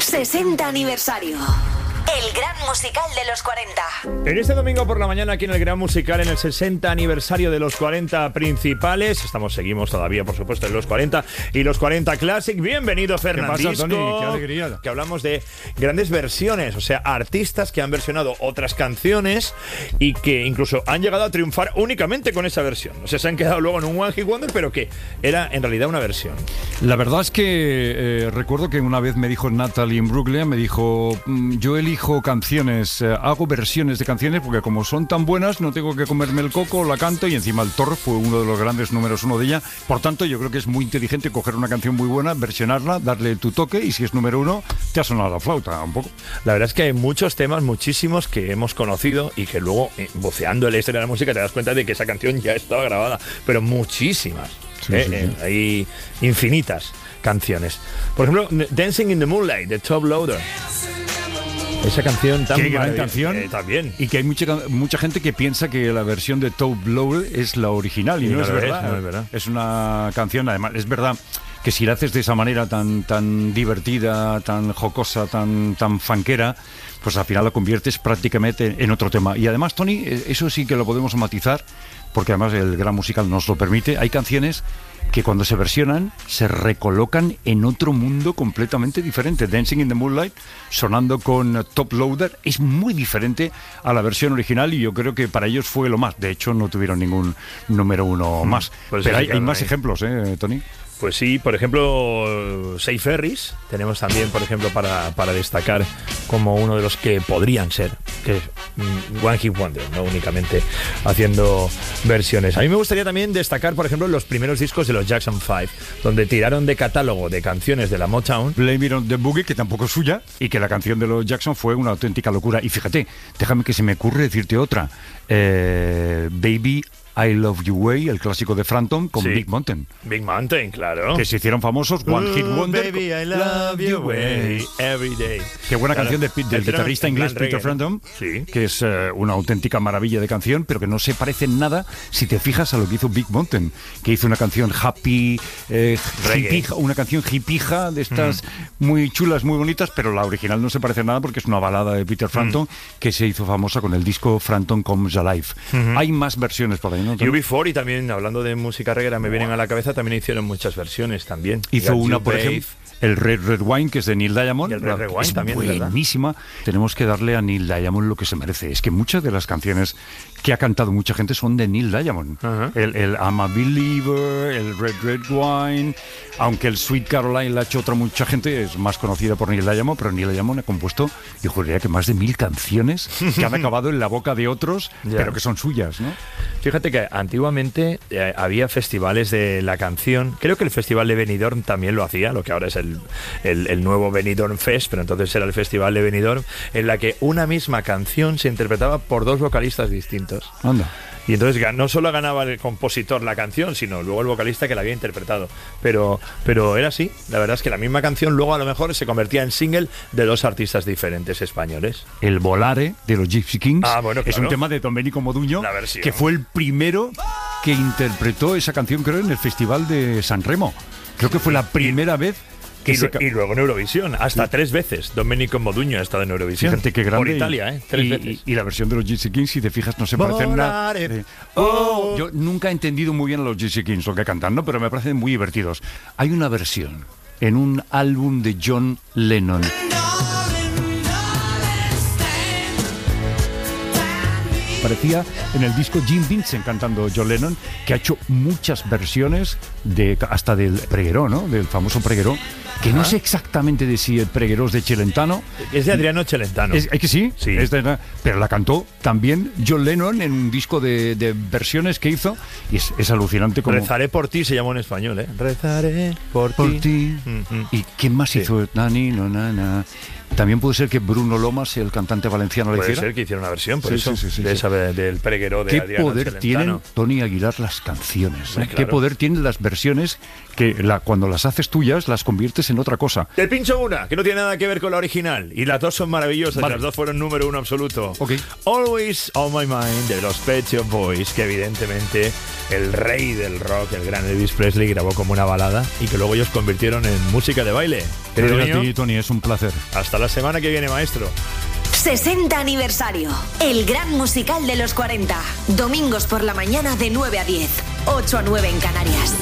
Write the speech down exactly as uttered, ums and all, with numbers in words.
sesenta aniversario. El gran musical de los cuarenta. En este domingo por la mañana, aquí en el gran musical, en el sesenta aniversario de los cuarenta principales. Estamos, seguimos todavía, por supuesto, en los cuarenta y los cuarenta Classic. Bienvenido, Fernandisco. ¿Qué pasa, Tony? Qué alegría. Que hablamos de grandes versiones, o sea, artistas que han versionado otras canciones y que incluso han llegado a triunfar únicamente con esa versión. O sea, se han quedado luego en un One Hit Wonder, pero que era en realidad una versión. La verdad es que eh, recuerdo que una vez me dijo Natalie en Brooklyn, me dijo, yo elijo canciones, eh, hago versiones de canciones porque como son tan buenas no tengo que comerme el coco, la canto, y encima el Thor fue uno de los grandes números uno de ella. Por tanto, yo creo que es muy inteligente coger una canción muy buena, versionarla, darle tu toque, y si es número uno, te ha sonado la flauta un poco. La verdad es que hay muchos temas, muchísimos, que hemos conocido y que luego, eh, buceando en la historia de la música, te das cuenta de que esa canción ya estaba grabada, pero muchísimas. Sí, eh, sí, sí. Eh, hay infinitas canciones. Por ejemplo, Dancing in the Moonlight, de Top Loader. Esa canción tan Qué gran marav- canción. Eh, también. Y que hay mucha, mucha gente que piensa que la versión de Top Loader es la original, y, Y no, no es lo es, verdad. no es verdad. Es una canción, además, es verdad que si la haces de esa manera tan, tan divertida, tan jocosa, tan, tan fanquera, pues al final la conviertes prácticamente en otro tema. Y además, Tony, eso sí que lo podemos matizar, porque además el gran musical nos lo permite. Hay canciones que cuando se versionan se recolocan en otro mundo completamente diferente. Dancing in the Moonlight, sonando con Top Loader, es muy diferente a la versión original, y yo creo que para ellos fue lo más. De hecho, no tuvieron ningún número uno más. Pues Pero sí, hay, claro, hay más ahí. ejemplos, ¿eh, Tony? Pues sí, por ejemplo, Say Ferris, tenemos también, por ejemplo, para, para destacar como uno de los que podrían ser, que es mm, One Hit Wonder, no únicamente haciendo versiones. A mí me gustaría también destacar, por ejemplo, los primeros discos de los Jackson Five, donde tiraron de catálogo de canciones de la Motown. Blame It on the Boogie, que tampoco es suya, y que la canción de los Jackson fue una auténtica locura. Y fíjate, déjame que se me ocurre decirte otra. Eh, Baby, I Love You Way, el clásico de Frampton, con Sí. Big Mountain. Big Mountain, claro. Que se hicieron famosos, One Hit Ooh, Wonder. baby, I love you way every day. Qué buena Claro. canción de, del Este era guitarrista en plan inglés Peter reggae, Frampton, sí. que es eh, una auténtica maravilla de canción, pero que no se parece en nada si te fijas a lo que hizo Big Mountain, que hizo una canción happy, eh, Reggae. hippija, una canción hippija de estas mm. muy chulas, muy bonitas, pero la original no se parece en nada porque es una balada de Peter Frampton mm. que se hizo famosa con el disco Frampton Comes Alive. Mm-hmm. Hay más versiones por ahí, ¿no? U B cuarenta también, hablando de música reggae, me vienen a la cabeza, también hicieron muchas versiones también. Hizo Got una, You, por Babe. ejemplo, el Red Red Wine, que es de Neil Diamond. Y el Red Red Wine es también, ¿verdad? buenísima. Tenemos que darle a Neil Diamond lo que se merece. Es que muchas de las canciones que ha cantado mucha gente son de Neil Diamond. Uh-huh. El, el I'm a Believer, el Red Red Wine, aunque el Sweet Caroline la ha hecho otra mucha gente, es más conocida por Neil Diamond, pero Neil Diamond ha compuesto, yo juraría que más de mil canciones que han acabado en la boca de otros, Ya. pero que son suyas, ¿no? Fíjate que antiguamente eh, había festivales de la canción. Creo que el Festival de Benidorm también lo hacía, lo que ahora es el, el, el nuevo Benidorm Fest, pero entonces era el Festival de Benidorm, en la que una misma canción se interpretaba por dos vocalistas distintos. Anda. Y entonces no solo ganaba el compositor la canción, sino luego el vocalista que la había interpretado. Pero, pero era así. La verdad es que la misma canción luego a lo mejor se convertía en single de dos artistas diferentes españoles. El Volare de los Gypsy Kings Ah, bueno, es claro. un tema de Domenico Modugno, La versión. que fue el primero que interpretó esa canción, creo, en el Festival de San Remo. Creo que fue la primera vez que Y, se... lo- y luego en Eurovisión, hasta tres veces. Domenico Modugno ha estado en Eurovisión. Fíjate qué grande. Por Italia, ¿eh? Tres y, veces. y, y la versión de los Gypsy Kings, si te fijas, no se parece en nada. Volare. Eh, oh, yo nunca he entendido muy bien a los Gypsy Kings lo que cantan, ¿no? Pero me parecen muy divertidos. Hay una versión en un álbum de John Lennon. Parecía en el disco Jim Vincent cantando John Lennon, que ha hecho muchas versiones de hasta del Pregueró, ¿no? Del famoso Pregueró, que no sé exactamente de si el Pregueró es de Celentano. Es de Adriano Celentano. Es, es que sí, Sí. es de- pero la cantó también John Lennon en un disco de, de versiones que hizo, y es, es alucinante como... Rezaré por ti se llamó en español, ¿eh? Rezaré por, Por ti. ti. Mm-hmm. ¿Y quién más Sí. hizo? Nani, no, na, na. También puede ser que Bruno Lomas, el cantante valenciano, la Puede hiciera. ser que hiciera una versión, por Sí, eso, sí, sí, sí, de sí. esa, del Pregueró de ¿Qué Adriano poder Celentano. tienen, Tony Aguilar, las canciones? Hombre, ¿eh? ¿Qué claro. poder tienen las versiones que la, cuando las haces tuyas las conviertes en otra cosa? Te pincho una, que no tiene nada que ver con la original. Y las dos son maravillosas, Vale. las dos fueron número uno absoluto. Ok. Always on My Mind, de los Pet Shop Boys, que evidentemente el rey del rock, el gran Elvis Presley, grabó como una balada y que luego ellos convirtieron en música de baile. Querido Gracias a niño, ti, Tony, es un placer. hasta la semana que viene, maestro. sesenta aniversario. El gran musical de los cuarenta. Domingos por la mañana de nueve a diez. ocho a nueve en Canarias.